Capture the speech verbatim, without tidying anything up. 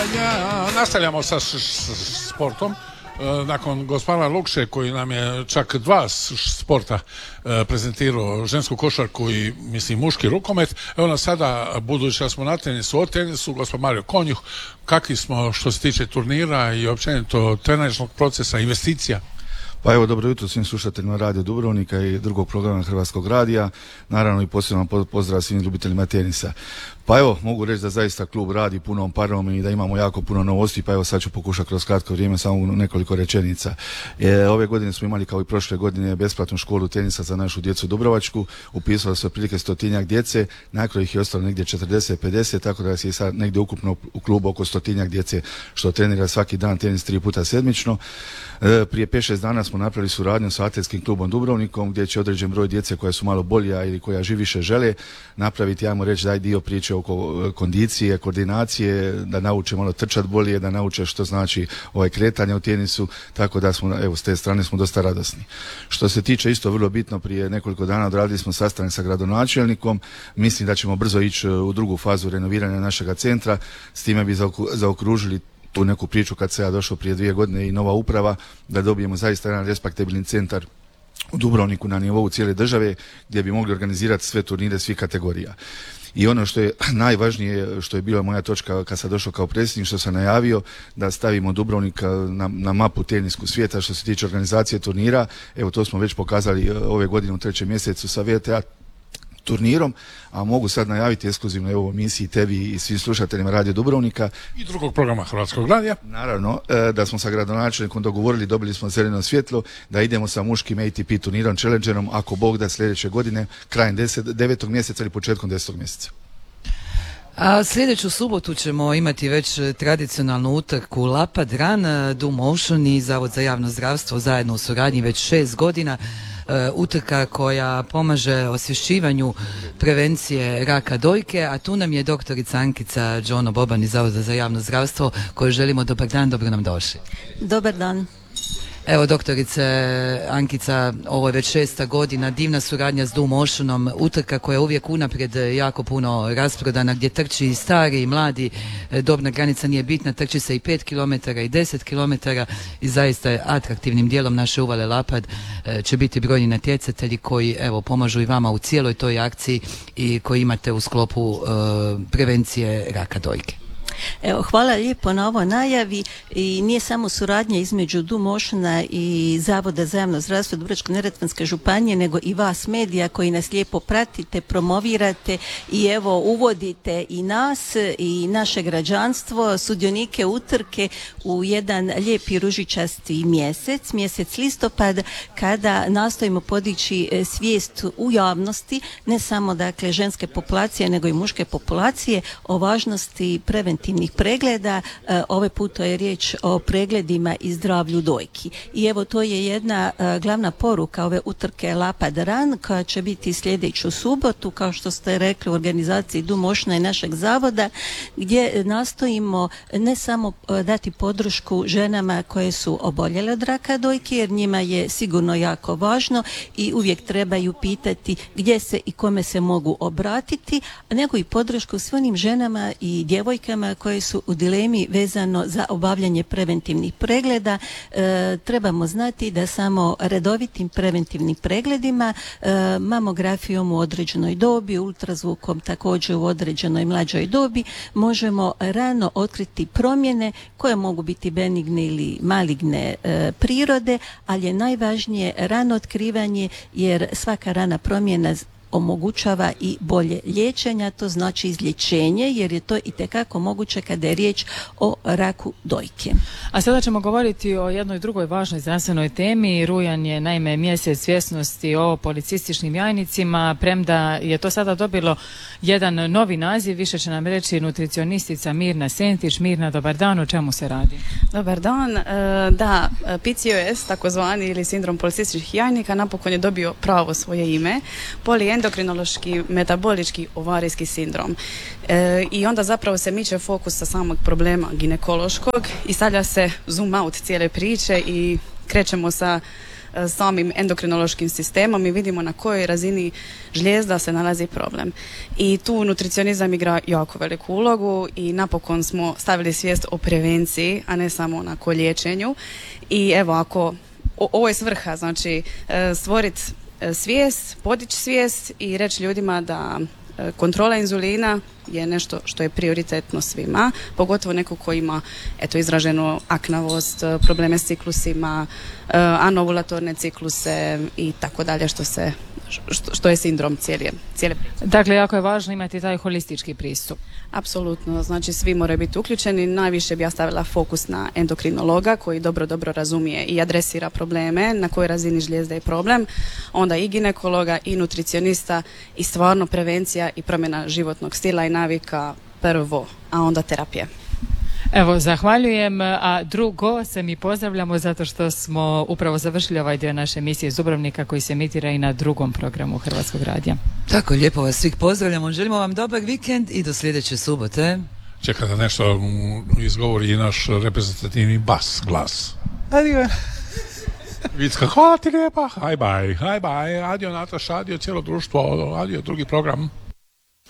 ja, nastavljamo sa š, š, sportom. Nakon gospodina Lukše koji nam je čak dva sporta prezentirao, žensku košarku i mislim muški rukomet, evo nas sada, budući da smo na tenisu, o tenisu, gospodin Mario Konjuh, kakvi smo što se tiče turnira i općenito trenažnog procesa, investicija? Pa evo, dobro jutro svim slušateljima Radio Dubrovnika i drugog programa Hrvatskog radija, naravno i posebno pozdrav svim ljubiteljima tenisa. Pa evo, mogu reći da zaista klub radi punom parom i da imamo jako puno novosti, pa evo sad ću pokušati kroz kratko vrijeme samo nekoliko rečenica. E, ove godine smo imali kao i prošle godine besplatnu školu tenisa za našu djecu Dubrovačku, upisalo se otprilike stotinjak djece, na kraju ih je ostalo negdje četrdeset pedeset, tako da je sad negdje ukupno u klubu oko stotinjak djece što trenira svaki dan tenis tri puta sedmično. E, prije pet šest dana smo napravili suradnju sa atletskim klubom Dubrovnikom gdje će određen broj djece koja su malo bolja ili koja živiše žele napraviti, ajmo reći, daj dio priče oko kondicije, koordinacije, da nauče malo trčati bolje, da nauče što znači ovaj kretanje u tenisu, tako da smo, evo, s te strane smo dosta radosni. Što se tiče isto vrlo bitno, prije nekoliko dana odradili smo sastanak sa gradonačelnikom, mislim da ćemo brzo ići u drugu fazu renoviranja našega centra, s time bi zaokružili tu neku priču kad se ja došao prije dvije godine i nova uprava, da dobijemo zaista jedan respektabilni centar u Dubrovniku na nivou cijele države gdje bi mogli organizirati sve turnire svih kategorija. I ono što je najvažnije, što je bila moja točka kad sam došao kao predsjednik, što sam najavio, da stavimo Dubrovnik na, na mapu tenisku svijeta što se tiče organizacije turnira. Evo, to smo već pokazali ove godine u trećem mjesecu sa V T A turnirom, a mogu sad najaviti ekskluzivno evo misiji tebi i svim slušateljima Radio Dubrovnika i drugog programa Hrvatskog radija. Naravno, da smo sa gradonačelnikom dogovorili, dobili smo zeleno svjetlo da idemo sa muškim A T P turnirom, Challengerom, ako Bog da sljedeće godine, krajem devetog mjeseca ili početkom desetog mjeseca. A sljedeću subotu ćemo imati već tradicionalnu utrku Lapad Run, Do Motion i Zavod za javno zdravstvo zajedno u suradnji već šest godina. Utrka koja pomaže osvješćivanju prevencije raka dojke, a tu nam je doktorica Ankica Đono Boban iz Zavoda za javno zdravstvo koju želimo dobar dan, dobro nam došli. Dobar dan. Evo, doktorice Ankica, ovo je već šesta godina, divna suradnja s Do Motionom, utrka koja je uvijek unaprijed jako puno rasprodana, gdje trči i stari i mladi, dobna granica nije bitna, trči se i pet kilometara i deset kilometara i zaista je atraktivnim dijelom naše uvale Lapad će biti brojni natjecatelji koji evo pomažu i vama u cijeloj toj akciji i koji imate u sklopu uh, prevencije raka dojke. Evo, hvala lijepo na ovoj najavi i nije samo suradnja između Do Motiona i Zavoda za javno zdravstvo Dubrovačko-neretvanske županije, nego i vas medija koji nas lijepo pratite, promovirate i evo uvodite i nas i naše građanstvo, sudionike utrke u jedan lijepi ružičasti mjesec, mjesec listopad, kada nastojimo podići svijest u javnosti, ne samo dakle ženske populacije, nego i muške populacije o važnosti preventivnih pregleda. E, ovaj puta je riječ o pregledima i zdravlju dojki. I evo, to je jedna e, glavna poruka ove utrke Lapad Run koja će biti sljedeću subotu, kao što ste rekli, u organizaciji Do Motiona i našeg zavoda, gdje nastojimo ne samo e, dati podršku ženama koje su oboljele od raka dojke, jer njima je sigurno jako važno i uvijek trebaju pitati gdje se i kome se mogu obratiti, nego i podršku svim onim ženama i djevojkama koje su u dilemi vezano za obavljanje preventivnih pregleda. E, trebamo znati da samo redovitim preventivnim pregledima, e, mamografijom u određenoj dobi, ultrazvukom također u određenoj mlađoj dobi, možemo rano otkriti promjene koje mogu biti benigne ili maligne e, prirode, ali je najvažnije rano otkrivanje, jer svaka rana promjena omogućava i bolje liječenja, to znači izlječenje, jer je to itekako moguće kada je riječ o raku dojke. A sada ćemo govoriti o jednoj drugoj važnoj zdravstvenoj temi. Rujan je naime mjesec svjesnosti o policističnim jajnicima, premda je to sada dobilo jedan novi naziv, više će nam reći nutricionistica Mirna Sentić. Mirna, dobar dan, o čemu se radi? Dobar dan, da, P C O S, takozvani ili sindrom policističkih jajnika, napokon je dobio pravo svoje ime, poliendokrinološki metabolički ovarijski sindrom. E, I onda zapravo se miče fokus sa samog problema ginekološkog i stavlja se zoom out cijele priče i krećemo sa e, samim endokrinološkim sistemom i vidimo na kojoj razini žlijezda se nalazi problem. I tu nutricionizam igra jako veliku ulogu i napokon smo stavili svijest o prevenciji, a ne samo onako liječenju. I evo, ako o, ovo je svrha, znači e, stvoriti svijest, podići svijest i reći ljudima da kontrola inzulina je nešto što je prioritetno svima, pogotovo neko ko ima eto, izraženu aknavost, probleme s ciklusima, anovulatorne cikluse i tako dalje, što se što, što je sindrom cijeli, cijele priče. Dakle, jako je važno imati taj holistički pristup. Apsolutno, znači svi moraju biti uključeni. Najviše bi ja stavila fokus na endokrinologa koji dobro, dobro razumije i adresira probleme, na kojoj razini žlijezde je problem, onda i ginekologa i nutricionista i stvarno prevencija i promjena životnog stila i navika prvo, a onda terapije. Evo, zahvaljujem, a drugo se mi pozdravljamo zato što smo upravo završili ovaj dio naše emisije iz Dubrovnika koji se emitira i na drugom programu Hrvatskog radija. Tako, lijepo vas svih pozdravljamo, želimo vam dobar vikend i do sljedeće subote. Čeka da nešto izgovori i naš reprezentativni bas, glas. Adio. Vicka, hvala ti lijepa, haj baj, haj baj, adio Nataša, adio cijelo društvo, adio drugi program.